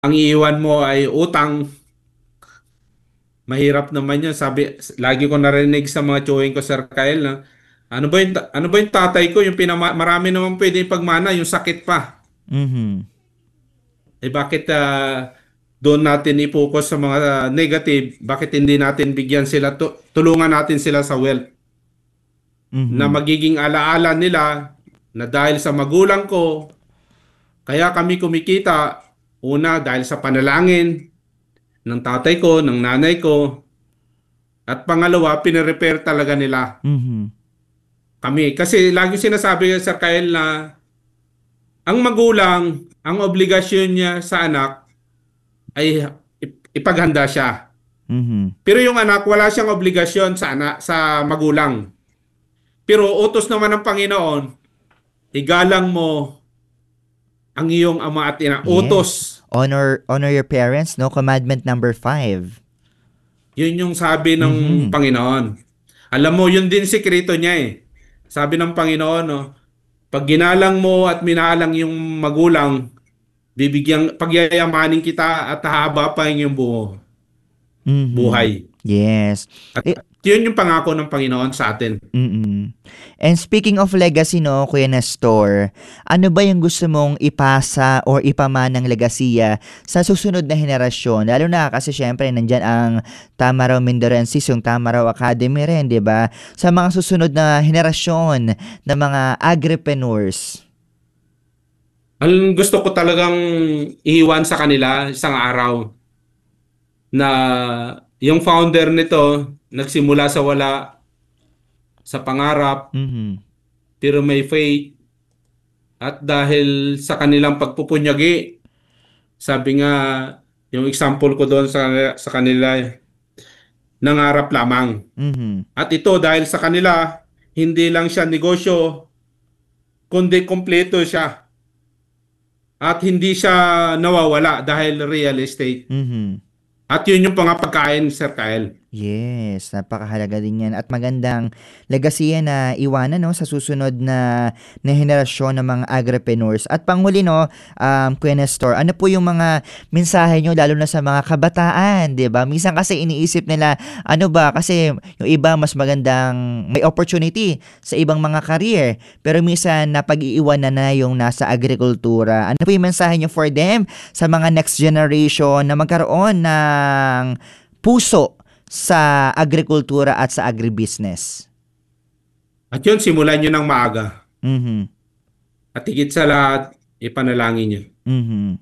ang iiwan mo ay utang, mahirap naman yun. Sabi, lagi ko narinig sa mga chewing ko, Sir Kyle, na ano ba yung tatay ko, yung marami naman pwede pagmana, yung sakit pa. Mhm. Eh bakit doon natin i-focus sa mga negative? Bakit hindi natin bigyan sila, tulungan natin sila sa wealth na Mhm. magiging alaala nila na dahil sa magulang ko, kaya kami kumikita, una dahil sa panalangin ng tatay ko, ng nanay ko, at pangalawa, pinirepair talaga nila Mhm. kami. Kasi lagi sinasabi sa Kyle na ang magulang, ang obligasyon niya sa anak ay ipaghanda siya. Mhm. Pero yung anak, wala siyang obligasyon sa anak, sa magulang. Pero utos naman ng Panginoon, igalang mo ang iyong ama at ina. Yes. Utos. Honor your parents, no? Commandment number 5. Yun yung sabi ng Mhm. Panginoon. Alam mo, yun din sikreto niya eh. Sabi ng Panginoon, no, pag ginalang mo at minalang yung magulang, pagyayamanin kita at hahaba pa yung Mhm. buhay. Yes. At Eh, yun yung pangako ng Panginoon sa atin. mm. And speaking of legacy, no, Kuya Nestor, ano ba yung gusto mong ipasa or ipamanang legasiya sa susunod na henerasyon? Lalo na kasi syempre nandyan ang Tamaraw Mindorensis, yung Tamaraw Academy rin, di ba? Sa mga susunod na henerasyon ng mga agripreneurs. Ang gusto ko talagang iwan sa kanila isang araw na yung founder nito nagsimula sa wala, sa pangarap, Mhm. pero may faith at dahil sa kanilang pagpupunyagi, sabi nga, yung example ko doon sa kanila, nangarap lamang. Mhm. At ito dahil sa kanila, hindi lang siya negosyo, kundi kompleto siya. At hindi siya nawawala dahil real estate. Mhm. At yun yung pangapagkain, Sir Kyle. Yes, napakahalaga din 'yan at magandang legasiya na iwanan 'no sa susunod na henerasyon ng mga agripreneurs. At panghuli 'no, Kuya Nestor, ano po yung mga mensahe niyo lalo na sa mga kabataan, 'di ba? Minsan kasi iniisip nila, ano ba kasi yung iba mas magandang may opportunity sa ibang mga career, pero minsan napag-iiwanan na yung nasa agrikultura. Ano po yung mensahe niyo for them sa mga next generation na magkaroon ng puso sa agrikultura at sa agribusiness? At yun, simulan nyo ng maaga. Mhm. At higit sa lahat, ipanalangin nyo. Mhm.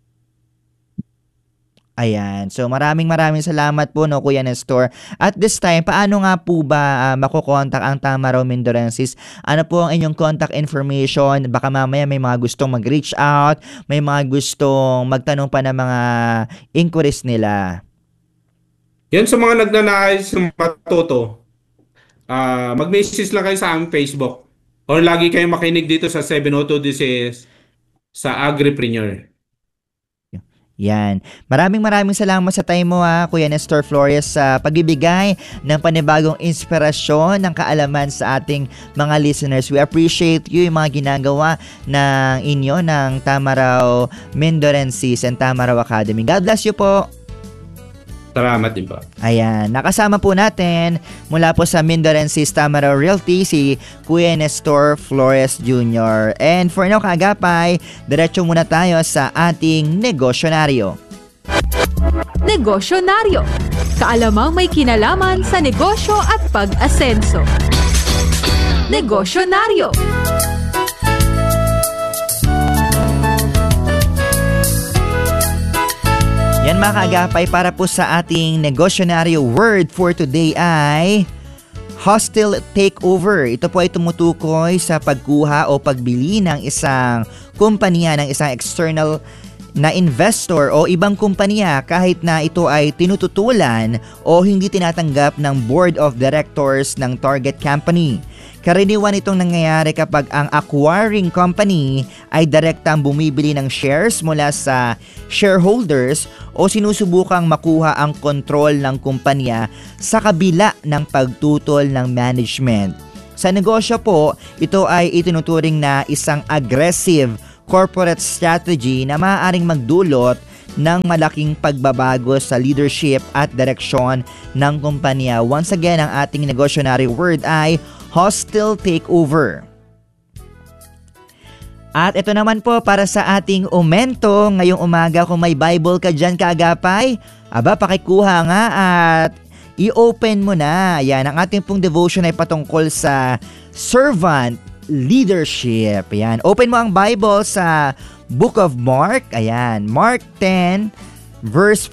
Ayan. So maraming maraming salamat po no Kuya Nestor. At this time, paano nga po ba makokontak ang Tamaraw Mindorensis? Ano po ang inyong contact information? Baka mamaya may mga gustong mag-reach out, may mga gustong magtanong pa ng mga inquiries nila. Yan sa mga nagnanais ng matuto, mag-message lang kayo sa aming Facebook. Or lagi kayong makinig dito sa 702 Disease sa Agripreneur. Yan. Maraming maraming salamat sa time mo Kuya Nestor Flores sa pagbibigay ng panibagong inspirasyon ng kaalaman sa ating mga listeners. We appreciate you yung mga ginagawa ng inyo ng Tamaraw Mindorensis and Tamaraw Academy. God bless you po. Salamat din po. Ayan, nakasama po natin mula po sa Mindorensis Tamaraw Realty si Kuya Nestor Flores Jr. And for now kaagapay, diretso muna tayo sa ating negosyonaryo. Negosyonaryo. Kaalamang may kinalaman sa negosyo at pag-asenso. Negosyonaryo. Yan mga kaagapay, para po sa ating negosyonaryo word for today ay hostile takeover. Ito po ay tumutukoy sa pagkuha o pagbili ng isang kumpanya, ng isang external na investor o ibang kumpanya kahit na ito ay tinututulan o hindi tinatanggap ng board of directors ng target company. Karaniwan itong nangyayari kapag ang acquiring company ay direktang bumibili ng shares mula sa shareholders o sinusubukang makuha ang kontrol ng kumpanya sa kabila ng pagtutol ng management. Sa negosyo po, ito ay itinuturing na isang aggressive corporate strategy na maaaring magdulot ng malaking pagbabago sa leadership at direksyon ng kumpanya. Once again, ang ating negosyonary word ay hostile takeover. At ito naman po para sa ating umento ngayong umaga. Kung may Bible ka dyan, kaagapay, pakikuha nga at i-open mo na. Yan, ang ating pong devotion ay patungkol sa servant leadership. Yan, open mo ang Bible sa Book of Mark. Ayan, Mark 10 verse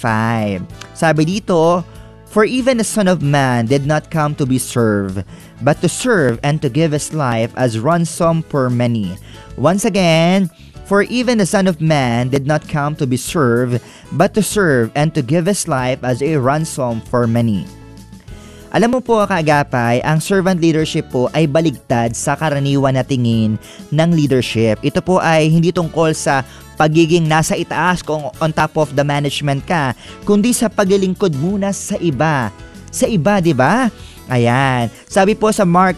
45. Sabi dito, "For even the Son of Man did not come to be served, but to serve and to give his life as ransom for many." Once again, "For even the Son of Man did not come to be served, but to serve and to give his life as a ransom for many." Alam mo po, kaagapay, ang servant leadership po ay baligtad sa karaniwan na tingin ng leadership. Ito po ay hindi tungkol sa pagiging nasa itaas kung on top of the management ka, kundi sa paglilingkod muna sa iba. Sa iba, di ba? Ayan, sabi po sa Mark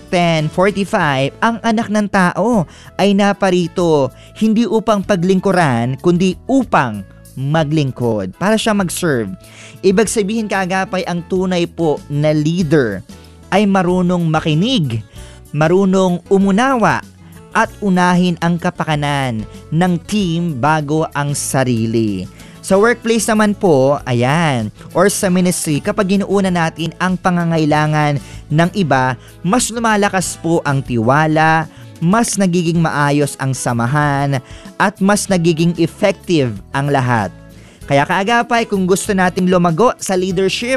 10:45, ang anak ng tao ay naparito hindi upang paglingkuran, kundi upang maglingkod, para siya mag-serve. Ibig sabihin, kaagapay, ang tunay po na leader ay marunong makinig, marunong umunawa, at unahin ang kapakanan ng team bago ang sarili. Sa workplace naman po, ayan, or sa ministry, kapag inuuna natin ang pangangailangan ng iba, mas lumalakas po ang tiwala, mas nagiging maayos ang samahan, at mas nagiging effective ang lahat. Kaya kaagapay, kung gusto nating lumago sa leadership,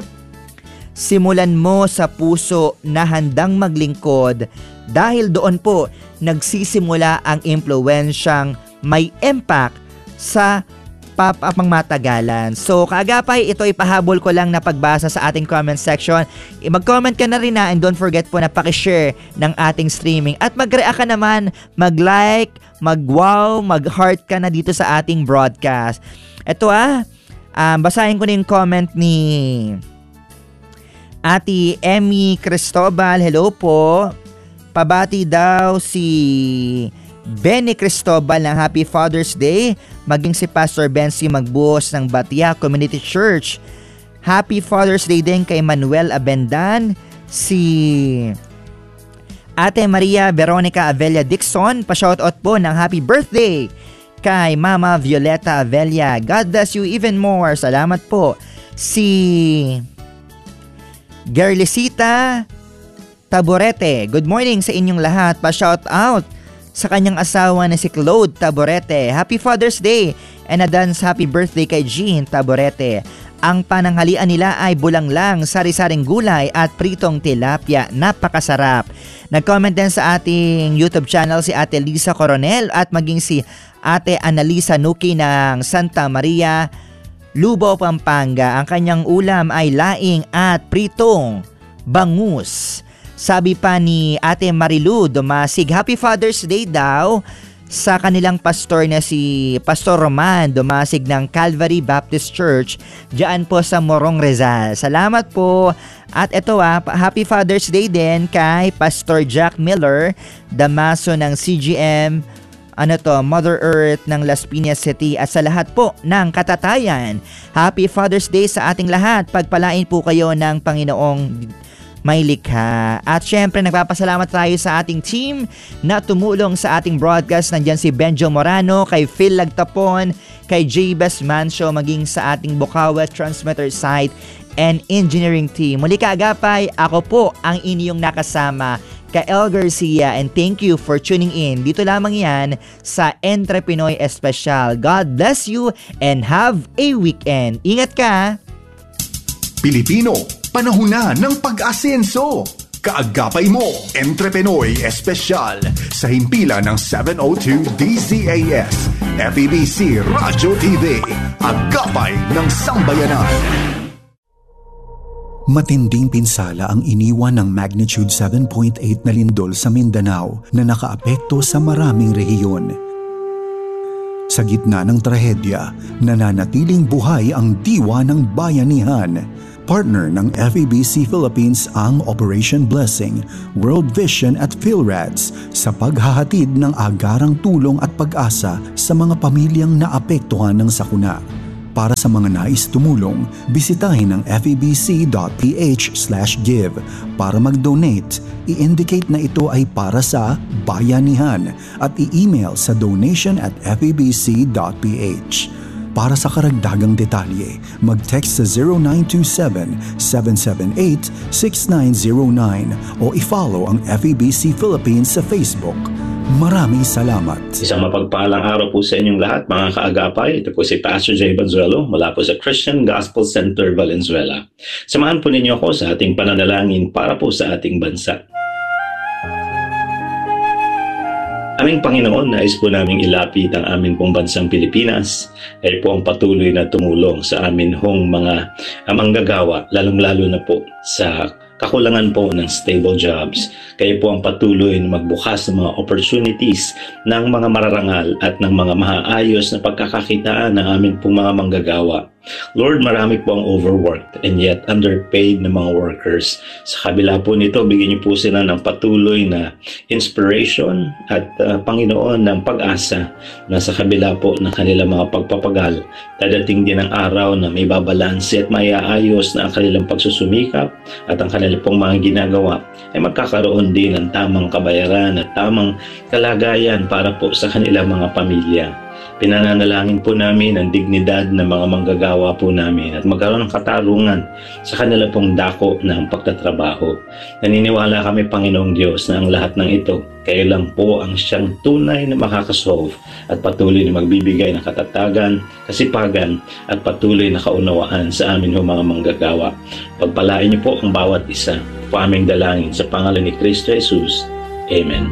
simulan mo sa puso na handang maglingkod, dahil doon po nagsisimula ang impluwensyang may impact sa pangmatagalan. So, kaagapay, ito ipahabol ko lang na pagbasa sa ating comment section. Mag-comment ka na rin na, and don't forget po na pakishare ng ating streaming. At mag-react ka naman, mag-like, mag-wow, mag-heart ka na dito sa ating broadcast. Ito basahin ko na yung comment ni Ate Emmy Cristobal. Hello po. Pabati daw si Benny Cristobal ng Happy Father's Day, maging si Pastor Bensi Magbuhos ng Batia Community Church. Happy Father's Day din kay Manuel Abendan, si Ate Maria Veronica Avelia Dixon, pa-shoutout po ng happy birthday kay Mama Violeta Avelia. God bless you even more. Salamat po. Si Gerlisita Taborete, good morning sa inyong lahat. Pa-shoutout sa kanyang asawa na si Claude Taborete. Happy Father's Day and advance happy birthday kay Jean Taborete. Ang pananghalian nila ay bulanglang, sari-saring gulay at pritong tilapia. Napakasarap. Nag-comment din sa ating YouTube channel si Ate Lisa Coronel at maging si Ate Annalisa Nuki ng Santa Maria, Lubao, Pampanga. Ang kanyang ulam ay laing at pritong bangus. Sabi pa ni Ate Marilu Dumasig, Happy Father's Day daw sa kanilang pastor na si Pastor Roman Dumasig ng Calvary Baptist Church diyan po sa Morong Rizal. Salamat po. At ito Happy Father's Day din kay Pastor Jack Miller Damaso ng CGM Mother Earth ng Las Piñas City, at sa lahat po ng katatayan. Happy Father's Day sa ating lahat. Pagpalain po kayo ng Panginoong may likha. At syempre, nagpapasalamat tayo sa ating team na tumulong sa ating broadcast. Nandyan si Benjo Morano, kay Phil Lagtapon, kay J-Best Mancio, maging sa ating Bukawa Transmitter Site and Engineering Team. Muli kaagapay, ako po ang inyong nakasama, ka El Garcia, and thank you for tuning in. Dito lamang yan sa Entre Pinoy Especial. God bless you and have a weekend. Ingat ka! Pilipino, panahon na ng pag-asenso. Kaagapay mo, Entre Pinoy Espesyal sa himpilan ng 702 DZAS, FEBC Radyo TV, Agapay ng Sambayanan. Matinding pinsala ang iniwan ng magnitude 7.8 na lindol sa Mindanao na nakaapekto sa maraming rehiyon. Sa gitna ng trahedya, nananatiling buhay ang diwa ng bayanihan. Partner ng FEBC Philippines ang Operation Blessing, World Vision at PhilRads sa paghahatid ng agarang tulong at pag-asa sa mga pamilyang naapektuhan ng sakuna. Para sa mga nais tumulong, bisitahin ang febc.ph/give. Para mag-donate, i-indicate na ito ay para sa bayanihan at i-email sa donation@febc.ph. Para sa karagdagang detalye, mag-text sa 0927-778-6909 o i-follow ang FEBC Philippines sa Facebook. Maraming salamat. Isang mapagpalang araw po sa inyong lahat, mga kaagapay. Ito po si Pastor Jay Valenzuela mula po sa Christian Gospel Center, Valenzuela. Samahan po ninyo ako sa ating pananalangin para po sa ating bansa. Aming Panginoon, nais po naming ilapit ang amin pong bansang Pilipinas. Ay po ang patuloy na tumulong sa amin hong mga manggagawa, lalong-lalo na po sa kakulangan po ng stable jobs. Kayo po ang patuloy na magbukas ng mga opportunities ng mga mararangal at ng mga maayos na pagkakakitaan ng amin pong mga manggagawa. Lord, marami po ang overworked and yet underpaid na mga workers. Sa kabila po nito, bigyan niyo po sila ng patuloy na inspiration at Panginoon ng pag-asa na sa kabila po ng kanilang mga pagpapagal, dadating din ang araw na may babalanse at maiaayos na ang kanilang pagsusumikap at ang kanilang pong mga ginagawa ay magkakaroon din ng tamang kabayaran at tamang kalagayan para po sa kanilang mga pamilya. Pinananalangin po namin ang dignidad ng mga manggagawa po namin at magkaroon ng katarungan sa kanila pong dako ng pagtatrabaho. Naniniwala kami, Panginoong Diyos, na ang lahat ng ito, kayo lang po ang siyang tunay na makakasolve at patuloy na magbibigay ng katatagan, kasipagan at patuloy na kaunawaan sa amin mga manggagawa. Pagpalain niyo po ang bawat isa. Po aming dalangin sa pangalan ni Kristo Jesus. Amen.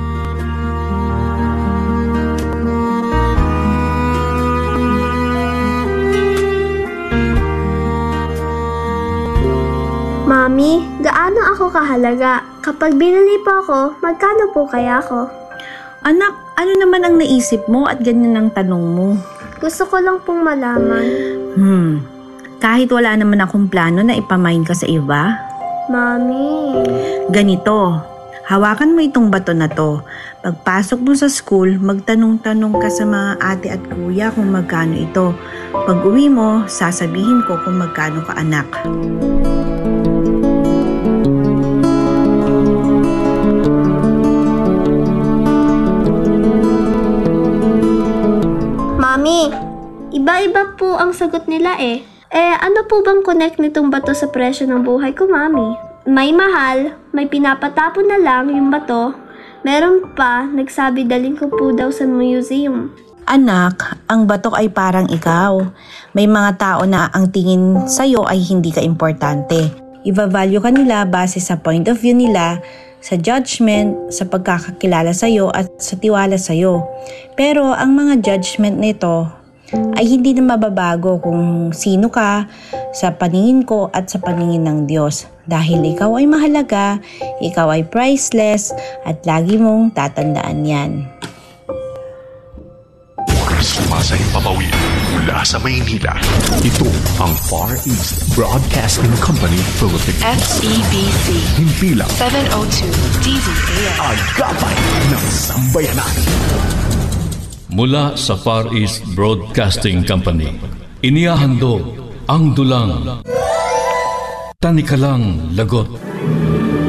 Mami, gaano ako kahalaga? Kapag binili po ako, magkano po kaya ako? Anak, ano naman ang naisip mo at ganyan ang tanong mo? Gusto ko lang pong malaman. Kahit wala naman akong plano na ipamain ka sa iba. Mami. Ganito, hawakan mo itong bato na to. Pagpasok mo sa school, magtanong-tanong ka sa mga ate at kuya kung magkano ito. Pag uwi mo, sasabihin ko kung magkano ka, anak. Mami, iba-iba po ang sagot nila eh. Ano po bang connect nitong bato sa presyo ng buhay ko, Mami? May mahal, may pinapatapon na lang yung bato. Meron pa, nagsabi dalhin ko po daw sa museum. Anak, ang batok ay parang ikaw. May mga tao na ang tingin sa'yo ay hindi ka importante. Iba-value ka nila base sa point of view nila, sa judgment, sa pagkakakilala sa'yo at sa tiwala sa'yo. Pero ang mga judgment nito ay hindi na mababago kung sino ka sa paningin ko at sa paningin ng Diyos. Dahil ikaw ay mahalaga, ikaw ay priceless at lagi mong tatandaan yan. Sumasahing papawid mula sa Maynila. Ito ang Far East Broadcasting Company Philippines. FEBC. Himpilang 702 DZAM. Agapay ng Sambayanan. Mula sa Far East Broadcasting Company, inihahandog ang dulang Tanikalang Lagot.